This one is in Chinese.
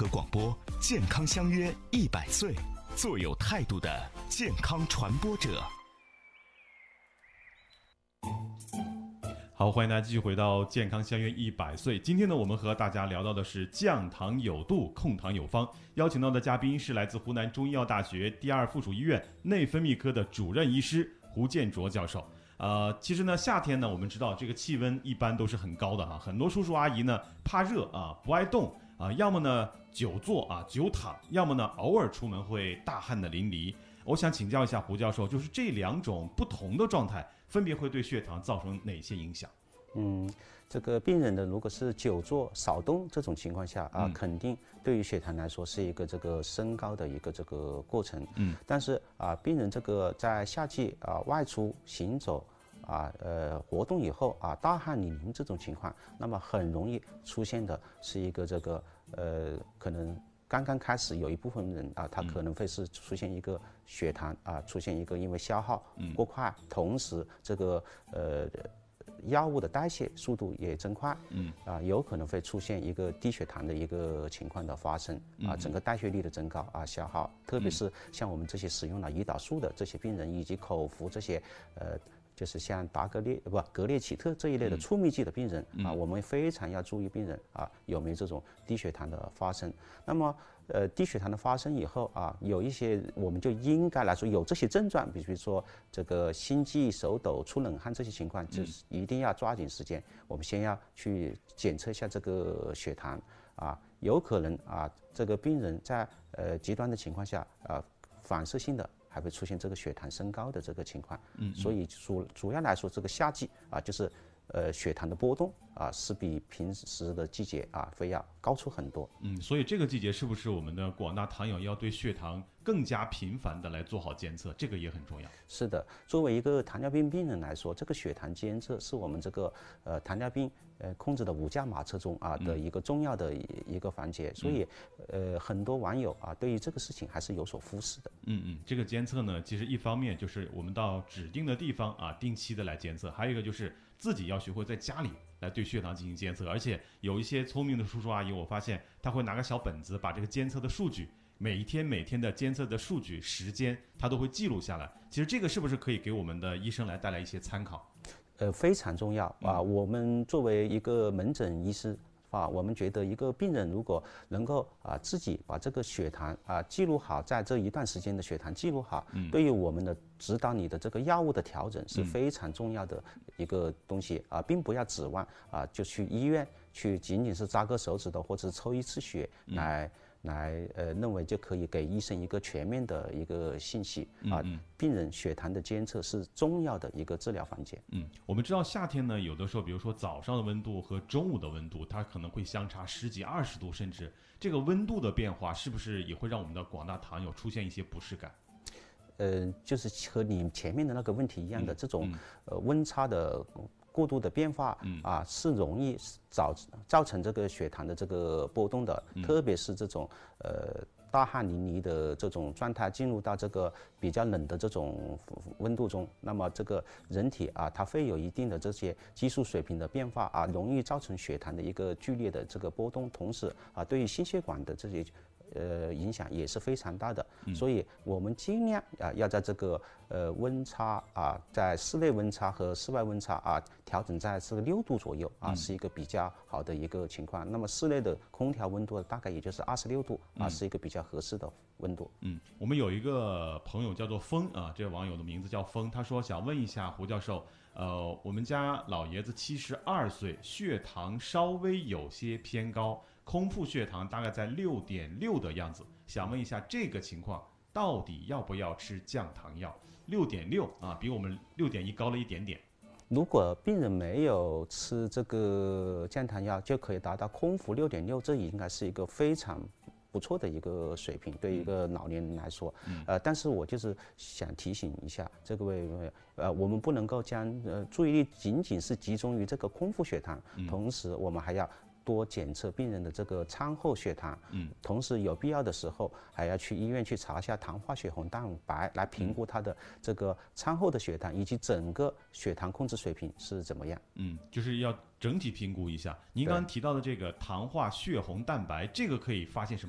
合广播，健康相约100岁，做有态度的健康传播者。 好，欢迎大家继续回到健康相约100岁。今天呢，我们和大家聊到的是降糖有度，控糖有方。邀请到的嘉宾是来自湖南中医药大学第二附属医院内分泌科的主任医师胡建卓教授。其实呢，夏天呢，我们知道这个气温一般都是很高的哈，很多叔叔阿姨呢怕热啊，不爱动啊，要么呢久坐啊久躺，要么呢偶尔出门会大汗的淋漓。我想请教一下胡教授，就是这两种不同的状态，分别会对血糖造成哪些影响？ 这个病人的如果是久坐少动这种情况下啊，肯定对于血糖来说是一个这个升高的一个这个过程。但是啊，病人这个在夏季啊外出行走活动以后啊，大汗淋漓这种情况，那么很容易出现的是一个这个可能刚刚开始有一部分人啊，他可能会是出现一个血糖啊，出现一个因为消耗过快，同时这个药物的代谢速度也增快，有可能会出现一个低血糖的一个情况的发生啊，整个代谢率的增高啊，消耗，特别是像我们这些使用了胰岛素的这些病人，以及口服这些就是像格列齐特这一类的促泌剂的病人啊，我们非常要注意病人啊有没有这种低血糖的发生。那么低血糖的发生以后啊，有一些我们就应该来说有这些症状，比如说这个心悸、手抖、出冷汗这些情况，就是一定要抓紧时间，我们先要去检测一下这个血糖啊，有可能啊这个病人在极端的情况下啊反射性的还会出现这个血糖升高的这个情况，所以主要来说，这个夏季啊，就是血糖的波动啊，是比平时的季节啊会要高出很多。 所以这个季节是不是我们的广大糖友要对血糖更加频繁的来做好监测？这个也很重要。 是的，作为一个糖尿病病人来说，这个血糖监测是我们这个糖尿病控制的5驾马车中啊的一个重要的一个环节，所以很多网友啊对于这个事情还是有所忽视的。 这个监测呢，其实一方面就是我们到指定的地方啊定期的来监测，还有一个就是自己要学会在家里来对血糖进行监测，而且有一些聪明的叔叔阿姨，我发现他会拿个小本子，把这个监测的数据每一天的监测的数据时间，他都会记录下来。其实这个是不是可以给我们的医生来带来一些参考？ 非常重要啊！我们作为一个门诊医师啊，我们觉得一个病人如果能够啊自己把这个血糖啊记录好，在这一段时间的血糖记录好，对于我们的指导你的这个药物的调整是非常重要的一个东西啊，并不要指望啊就去医院去仅仅是扎个手指头或者抽一次血认为就可以给医生一个全面的一个信息啊。病人血糖的监测是重要的一个治疗环节。 我们知道夏天呢，有的时候比如说早上的温度和中午的温度，它可能会相差10几20度，甚至这个温度的变化是不是也会让我们的广大糖友出现一些不适感？ 就是和你前面的那个问题一样的，这种温差的过度的变化啊，是容易造成这个血糖的这个波动的，特别是这种大汗淋漓的这种状态进入到这个比较冷的这种温度中，那么这个人体啊，它会有一定的这些激素水平的变化啊，容易造成血糖的一个剧烈的这个波动，同时啊，对于心血管的这些影响也是非常大的，所以我们尽量啊要在这个温差啊，在室内温差和室外温差啊调整在这个6度左右啊，是一个比较好的一个情况。那么室内的空调温度大概也就是26度啊，是一个比较合适的温度。 我们有一个朋友叫做风啊，这个网友的名字叫风，他说想问一下胡教授，我们家老爷子72岁，血糖稍微有些偏高，空腹血糖大概在6.6的样子，想问一下这个情况到底要不要吃降糖药？6.6啊，比我们6.1高了一点点。 如果病人没有吃这个降糖药，就可以达到空腹6.6，这应该是一个非常不错的一个水平，对一个老年人来说。但是我就是想提醒一下这个我们不能够将注意力仅仅是集中于这个空腹血糖，同时我们还要多检测病人的这个餐后血糖，同时有必要的时候还要去医院去查一下糖化血红蛋白，来评估他的这个餐后的血糖以及整个血糖控制水平是怎么样。 就是要整体评估一下。您刚刚提到的这个糖化血红蛋白，这个可以发现什么